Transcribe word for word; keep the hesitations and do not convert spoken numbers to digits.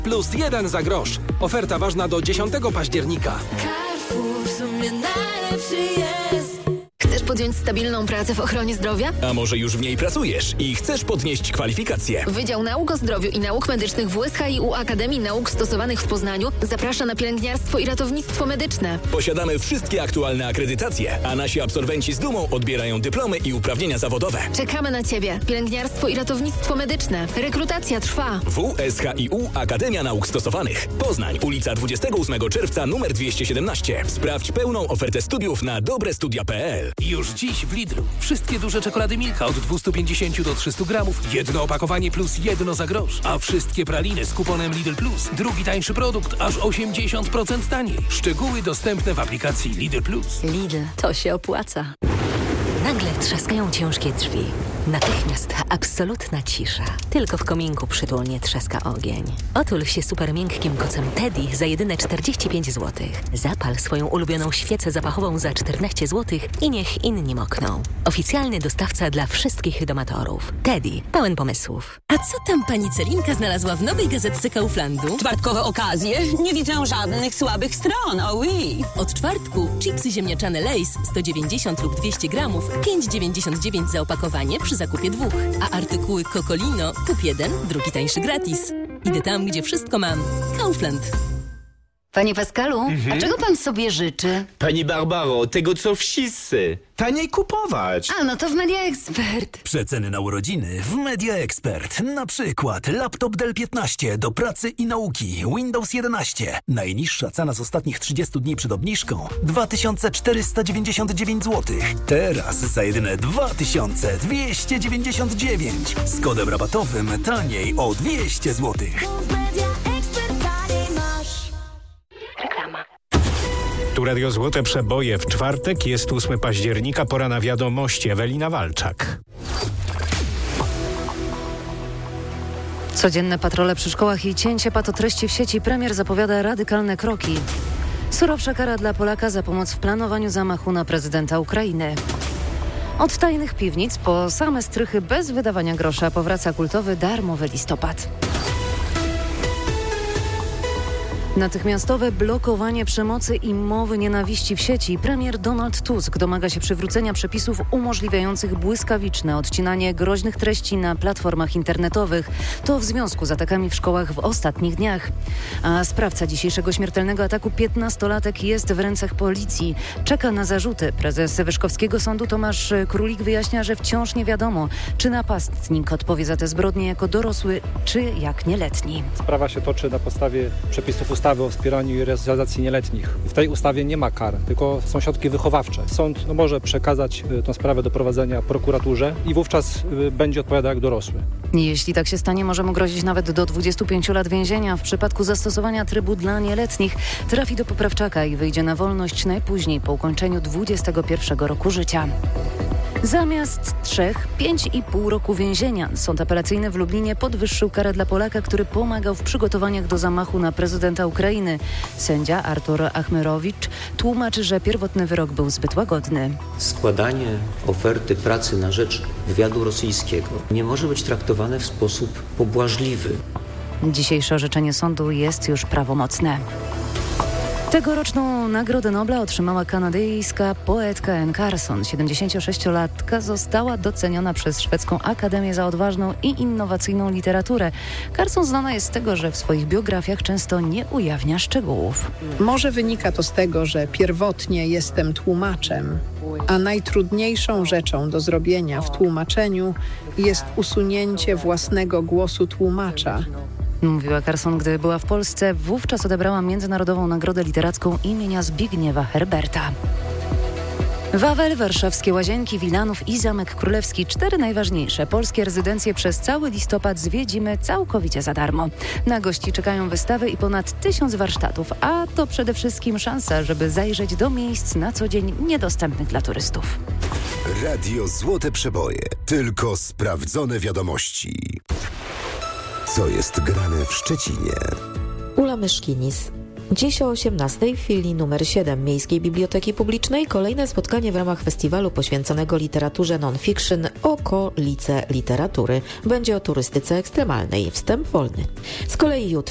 plus jeden za grosz. Oferta ważna do dziesiątego października. Carrefour w sumie najlepszy jest. Chcesz podjąć stabilną pracę w ochronie zdrowia? A może już w niej pracujesz i chcesz podnieść kwalifikacje? Wydział Nauk o Zdrowiu i Nauk Medycznych W U S H I U Akademii Nauk Stosowanych w Poznaniu zaprasza na pielęgniarstwo i ratownictwo medyczne. Posiadamy wszystkie aktualne akredytacje, a nasi absolwenci z dumą odbierają dyplomy i uprawnienia zawodowe. Czekamy na Ciebie. Pielęgniarstwo i ratownictwo medyczne. Rekrutacja trwa. W S H I U Akademia Nauk Stosowanych. Poznań, ulica dwudziestego ósmego czerwca, numer dwieście siedemnaście. Sprawdź pełną ofertę studiów na dobrestudia kropka p l. Już dziś w Lidlu. Wszystkie duże czekolady Milka od dwieście pięćdziesiąt do trzystu gramów. Jedno opakowanie plus jedno za grosz. A wszystkie praliny z kuponem Lidl Plus. Drugi tańszy produkt aż osiemdziesiąt procent taniej. Szczegóły dostępne w aplikacji Lidl Plus. Lidl, to się opłaca. Nagle trzaskają ciężkie drzwi. Natychmiast absolutna cisza. Tylko w kominku przytulnie trzaska ogień. Otul się super miękkim kocem Teddy za jedyne czterdzieści pięć złotych. Zapal swoją ulubioną świecę zapachową za czternaście złotych i niech inni mokną. Oficjalny dostawca dla wszystkich domatorów. Teddy, pełen pomysłów. A co tam pani Celinka znalazła w nowej gazetce Kauflandu? Czwartkowe okazje? Nie widzę żadnych słabych stron, oh oui. Od czwartku chipsy ziemniaczane Lay's sto dziewięćdziesiąt lub dwieście gramów, pięć dziewięćdziesiąt dziewięć za opakowanie przy zakupie dwóch. A artykuły Cocolino, kup jeden, drugi tańszy gratis. Idę tam, gdzie wszystko mam. Kaufland. Panie Pascalu, mhm. a czego pan sobie życzy? Pani Barbaro, tego co wszyscy. Taniej kupować. A, no to w Media Expert. Przeceny na urodziny w Media Expert. Na przykład laptop Dell piętnaście do pracy i nauki. Windows jedenaście. Najniższa cena z ostatnich trzydziestu dni przed obniżką dwa tysiące czterysta dziewięćdziesiąt dziewięć złotych. Teraz za jedyne dwa tysiące dwieście dziewięćdziesiąt dziewięć. Z kodem rabatowym taniej o dwieście złotych. Tu Radio Złote Przeboje. W czwartek jest ósmego października, pora na wiadomości. Ewelina Walczak. Codzienne patrole przy szkołach i cięcie patotreści w sieci. Premier zapowiada radykalne kroki. Surowsza kara dla Polaka za pomoc w planowaniu zamachu na prezydenta Ukrainy. Od tajnych piwnic po same strychy bez wydawania grosza powraca kultowy darmowy listopad. Natychmiastowe blokowanie przemocy i mowy nienawiści w sieci. Premier Donald Tusk domaga się przywrócenia przepisów umożliwiających błyskawiczne odcinanie groźnych treści na platformach internetowych. To w związku z atakami w szkołach w ostatnich dniach. A sprawca dzisiejszego śmiertelnego ataku, piętnastolatek, jest w rękach policji. Czeka na zarzuty. Prezes Wyszkowskiego Sądu Tomasz Królik wyjaśnia, że wciąż nie wiadomo, czy napastnik odpowie za te zbrodnie jako dorosły, czy jak nieletni. Sprawa się toczy na podstawie przepisów ustawy o wspieraniu i resocjalizacji nieletnich. W tej ustawie nie ma kar, tylko są środki wychowawcze. Sąd no, może przekazać y, tę sprawę do prowadzenia prokuraturze i wówczas y, będzie odpowiadał jak dorosły. Jeśli tak się stanie, może mu grozić nawet do dwudziestu pięciu lat więzienia. W przypadku zastosowania trybu dla nieletnich trafi do poprawczaka i wyjdzie na wolność najpóźniej po ukończeniu dwudziestego pierwszego roku życia. Zamiast trzech, pięć i pół roku więzienia. Sąd apelacyjny w Lublinie podwyższył karę dla Polaka, który pomagał w przygotowaniach do zamachu na prezydenta Ukrainy. Sędzia Artur Achmerowicz tłumaczy, że pierwotny wyrok był zbyt łagodny. Składanie oferty pracy na rzecz wywiadu rosyjskiego nie może być traktowane w sposób pobłażliwy. Dzisiejsze orzeczenie sądu jest już prawomocne. Tegoroczną Nagrodę Nobla otrzymała kanadyjska poetka Anne Carson. siedemdziesięciosześciolatka została doceniona przez szwedzką Akademię za odważną i innowacyjną literaturę. Carson znana jest z tego, że w swoich biografiach często nie ujawnia szczegółów. Może wynika to z tego, że pierwotnie jestem tłumaczem, a najtrudniejszą rzeczą do zrobienia w tłumaczeniu jest usunięcie własnego głosu tłumacza. Mówiła Carson, gdy była w Polsce. Wówczas odebrała Międzynarodową Nagrodę Literacką imienia Zbigniewa Herberta. Wawel, warszawskie Łazienki, Wilanów i Zamek Królewski. Cztery najważniejsze polskie rezydencje przez cały listopad zwiedzimy całkowicie za darmo. Na gości czekają wystawy i ponad tysiąc warsztatów, a to przede wszystkim szansa, żeby zajrzeć do miejsc na co dzień niedostępnych dla turystów. Radio Złote Przeboje. Tylko sprawdzone wiadomości. Co jest grane w Szczecinie? Ula Myszkinis. Dziś o osiemnastej w filii numer siedem Miejskiej Biblioteki Publicznej kolejne spotkanie w ramach festiwalu poświęconego literaturze non-fiction Okolice Literatury. Będzie o turystyce ekstremalnej. Wstęp wolny. Z kolei jutro